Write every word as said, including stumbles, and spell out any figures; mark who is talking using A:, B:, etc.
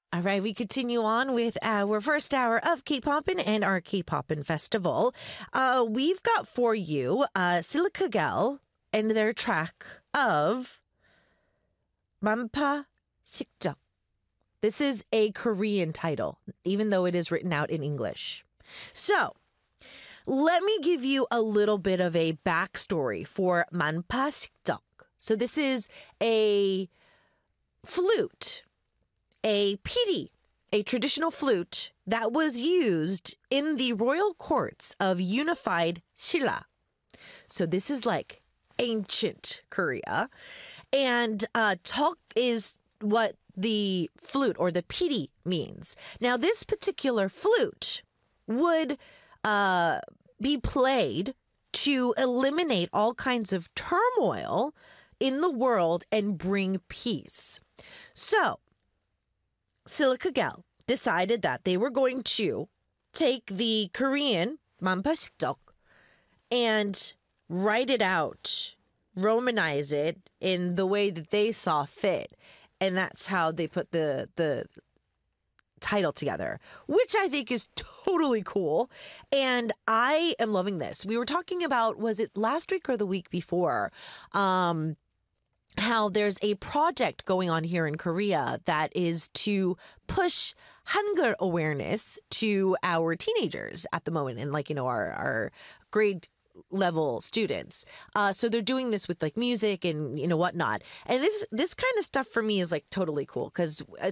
A: All right, we continue on with our first hour of K-Poppin' and our K-Poppin' Festival. Uh, we've got for you uh, Silkagel and their track of Manpa Sikjok. This is a Korean title, even though it is written out in English. So, let me give you a little bit of a backstory for Manpa Sikjok. So this is a flute, a piri, a traditional flute that was used in the royal courts of unified Silla. So this is like ancient Korea. And uh, tok is what the flute or the piri means. Now, this particular flute would uh, be played to eliminate all kinds of turmoil in the world and bring peace. So, Silkagel decided that they were going to take the Korean Manpa Sikjok and write it out, Romanize it in the way that they saw fit. And that's how they put the the title together, which I think is totally cool. And I am loving this. We were talking about, was it last week or the week before, um, how there's a project going on here in Korea that is to push Hangul awareness to our teenagers at the moment, and like, you know, our, our grade level students. Uh, so they're doing this with like music and, you know, whatnot. And this this kind of stuff for me is like totally cool because